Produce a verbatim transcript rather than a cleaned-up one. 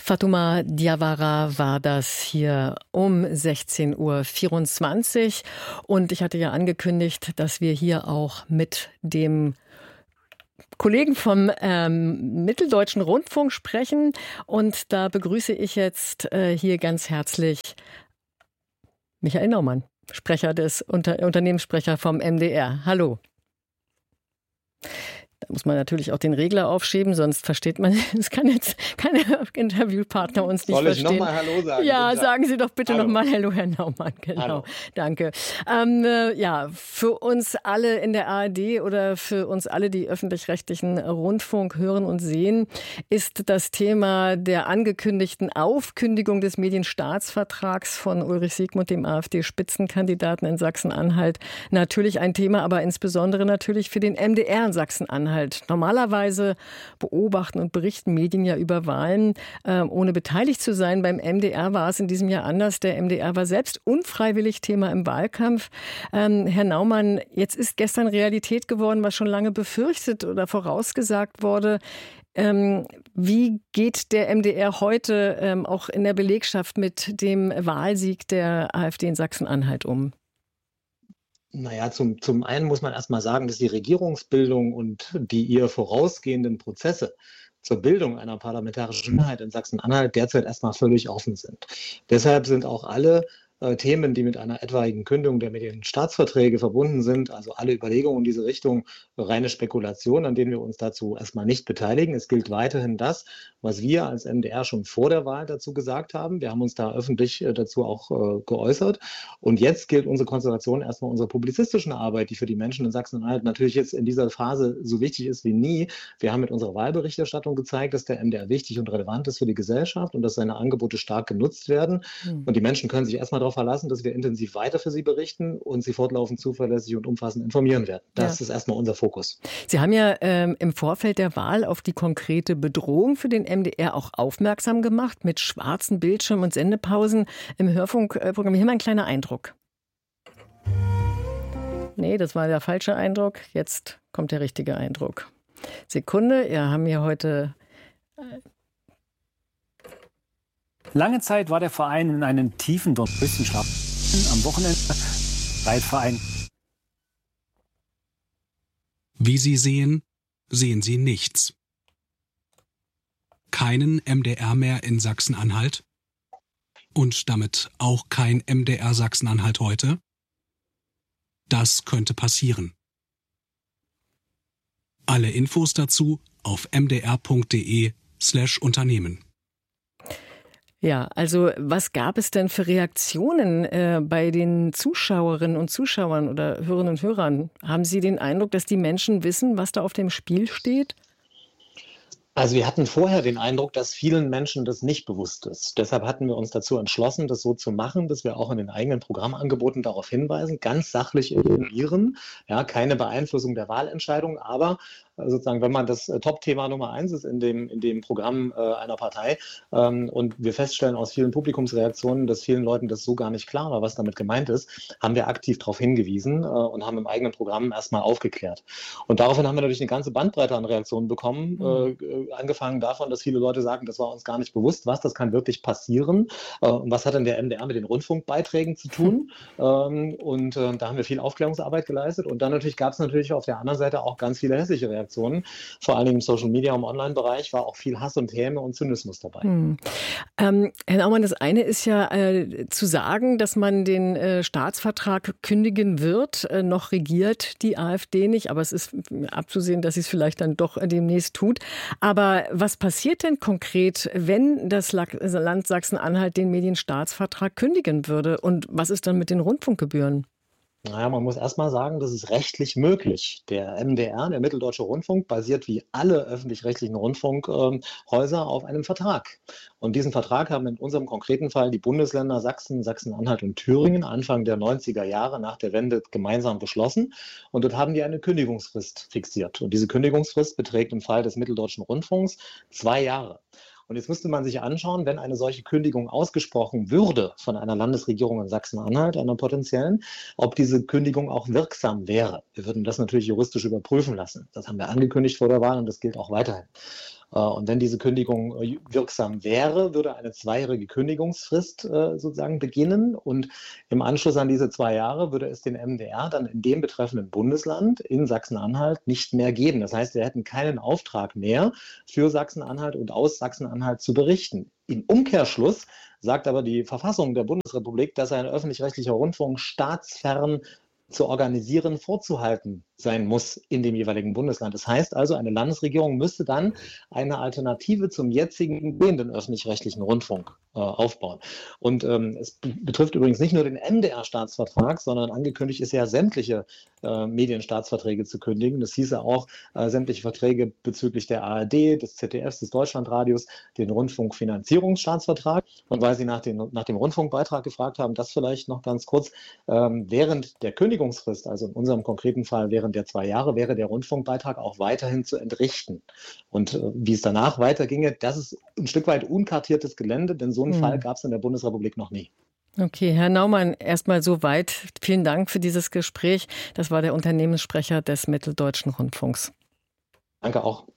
Fatuma Diawara war das hier um sechzehn Uhr vierundzwanzig. Und ich hatte ja angekündigt, dass wir hier auch mit dem Kollegen vom ähm, Mitteldeutschen Rundfunk sprechen. Und da begrüße ich jetzt äh, hier ganz herzlich Michael Naumann, Sprecher des Unter- Unternehmenssprecher vom M D R. Hallo. Da muss man natürlich auch den Regler aufschieben, sonst versteht man, es kann jetzt keine Interviewpartner uns nicht Soll ich verstehen. nochmal Hallo sagen? Ja, sagen Sie doch bitte nochmal Hallo, Herr Naumann. Genau, Hallo. Danke. Ähm, äh, ja, für uns alle in der A R D oder für uns alle, die öffentlich-rechtlichen Rundfunk hören und sehen, ist das Thema der angekündigten Aufkündigung des Medienstaatsvertrags von Ulrich Siegmund, dem AfD-Spitzenkandidaten in Sachsen-Anhalt, natürlich ein Thema, aber insbesondere natürlich für den M D R in Sachsen-Anhalt. Normalerweise beobachten und berichten Medien ja über Wahlen, äh, ohne beteiligt zu sein. Beim M D R war es in diesem Jahr anders. Der M D R war selbst unfreiwillig Thema im Wahlkampf. Ähm, Herr Naumann, jetzt ist gestern Realität geworden, was schon lange befürchtet oder vorausgesagt wurde. Ähm, wie geht der M D R heute ähm, auch in der Belegschaft mit dem Wahlsieg der AfD in Sachsen-Anhalt um? Naja, zum, zum einen muss man erstmal sagen, dass die Regierungsbildung und die ihr vorausgehenden Prozesse zur Bildung einer parlamentarischen Mehrheit in Sachsen-Anhalt derzeit erstmal völlig offen sind. Deshalb sind auch alle äh, Themen, die mit einer etwaigen Kündigung der Medienstaatsverträge verbunden sind, also alle Überlegungen in diese Richtung, reine Spekulation, an denen wir uns dazu erstmal nicht beteiligen. Es gilt weiterhin das, was wir als M D R schon vor der Wahl dazu gesagt haben. Wir haben uns da öffentlich äh, dazu auch äh, geäußert. Und jetzt gilt unsere Konzentration erstmal unserer publizistischen Arbeit, die für die Menschen in Sachsen-Anhalt natürlich jetzt in dieser Phase so wichtig ist wie nie. Wir haben mit unserer Wahlberichterstattung gezeigt, dass der M D R wichtig und relevant ist für die Gesellschaft und dass seine Angebote stark genutzt werden. Mhm. Und die Menschen können sich erstmal darauf verlassen, dass wir intensiv weiter für sie berichten und sie fortlaufend zuverlässig und umfassend informieren werden. Das ja. ist erstmal unser Fokus. Sie haben ja ähm, im Vorfeld der Wahl auf die konkrete Bedrohung für den M D R auch aufmerksam gemacht, mit schwarzen Bildschirmen und Sendepausen im Hörfunkprogramm. Hier mal ein kleiner Eindruck. Nee, das war der falsche Eindruck. Jetzt kommt der richtige Eindruck. Sekunde, wir haben hier heute... Äh Lange Zeit war der Verein in einem tiefen Dornröschenschlaf. Am Wochenende Reitverein. Wie Sie sehen, sehen Sie nichts. Keinen M D R mehr in Sachsen-Anhalt? Und damit auch kein M D R Sachsen-Anhalt heute? Das könnte passieren. Alle Infos dazu auf m d r punkt d e slash Unternehmen. Ja, also was gab es denn für Reaktionen äh, bei den Zuschauerinnen und Zuschauern oder Hörerinnen und Hörern? Haben Sie den Eindruck, dass die Menschen wissen, was da auf dem Spiel steht? Also wir hatten vorher den Eindruck, dass vielen Menschen das nicht bewusst ist. Deshalb hatten wir uns dazu entschlossen, das so zu machen, dass wir auch in den eigenen Programmangeboten darauf hinweisen, ganz sachlich informieren, ja, keine Beeinflussung der Wahlentscheidung, aber sozusagen, wenn man das äh, Top-Thema Nummer eins ist in dem, in dem Programm äh, einer Partei ähm, und wir feststellen aus vielen Publikumsreaktionen, dass vielen Leuten das so gar nicht klar war, was damit gemeint ist, haben wir aktiv darauf hingewiesen äh, und haben im eigenen Programm erstmal aufgeklärt. Und daraufhin haben wir natürlich eine ganze Bandbreite an Reaktionen bekommen, mhm. äh, angefangen davon, dass viele Leute sagen, das war uns gar nicht bewusst, was, das kann wirklich passieren äh, und was hat denn der M D R mit den Rundfunkbeiträgen zu tun? Mhm. Ähm, und äh, da haben wir viel Aufklärungsarbeit geleistet und dann natürlich gab es natürlich auf der anderen Seite auch ganz viele hässliche Reaktionen. Vor allem im Social Media, im Online-Bereich war auch viel Hass und Häme und Zynismus dabei. Hm. Ähm, Herr Naumann, das eine ist ja äh, zu sagen, dass man den äh, Staatsvertrag kündigen wird. Äh, noch regiert die AfD nicht, aber es ist abzusehen, dass sie es vielleicht dann doch äh, demnächst tut. Aber was passiert denn konkret, wenn das Land Sachsen-Anhalt den Medienstaatsvertrag kündigen würde? Und was ist dann mit den Rundfunkgebühren? Naja, man muss erst mal sagen, das ist rechtlich möglich. Der M D R, der Mitteldeutsche Rundfunk, basiert wie alle öffentlich-rechtlichen Rundfunkhäuser auf einem Vertrag. Und diesen Vertrag haben in unserem konkreten Fall die Bundesländer Sachsen, Sachsen-Anhalt und Thüringen Anfang der neunziger Jahre nach der Wende gemeinsam beschlossen. Und dort haben die eine Kündigungsfrist fixiert. Und diese Kündigungsfrist beträgt im Fall des Mitteldeutschen Rundfunks zwei Jahre. Und jetzt müsste man sich anschauen, wenn eine solche Kündigung ausgesprochen würde von einer Landesregierung in Sachsen-Anhalt, einer potenziellen, ob diese Kündigung auch wirksam wäre. Wir würden das natürlich juristisch überprüfen lassen. Das haben wir angekündigt vor der Wahl und das gilt auch weiterhin. Und wenn diese Kündigung wirksam wäre, würde eine zweijährige Kündigungsfrist sozusagen beginnen. Und im Anschluss an diese zwei Jahre würde es den M D R dann in dem betreffenden Bundesland in Sachsen-Anhalt nicht mehr geben. Das heißt, wir hätten keinen Auftrag mehr für Sachsen-Anhalt und aus Sachsen-Anhalt zu berichten. Im Umkehrschluss sagt aber die Verfassung der Bundesrepublik, dass ein öffentlich-rechtlicher Rundfunk staatsfern zu organisieren, vorzuhalten sein muss in dem jeweiligen Bundesland. Das heißt also, eine Landesregierung müsste dann eine Alternative zum jetzigen bestehenden öffentlich-rechtlichen Rundfunk äh, aufbauen. Und ähm, es b- betrifft übrigens nicht nur den M D R-Staatsvertrag, sondern angekündigt ist ja, sämtliche äh, Medienstaatsverträge zu kündigen. Das hieße auch äh, sämtliche Verträge bezüglich der A R D, des Z D Fs, des Deutschlandradios, den Rundfunkfinanzierungsstaatsvertrag. Und weil Sie nach, den, nach dem Rundfunkbeitrag gefragt haben, das vielleicht noch ganz kurz, ähm, während der Kündigungsfrist, also in unserem konkreten Fall während der zwei Jahre, wäre der Rundfunkbeitrag auch weiterhin zu entrichten. Und äh, wie es danach weiterginge, das ist ein Stück weit unkartiertes Gelände, denn so einen hm. Fall gab es in der Bundesrepublik noch nie. Okay, Herr Naumann, erstmal soweit. Vielen Dank für dieses Gespräch. Das war der Unternehmenssprecher des Mitteldeutschen Rundfunks. Danke auch.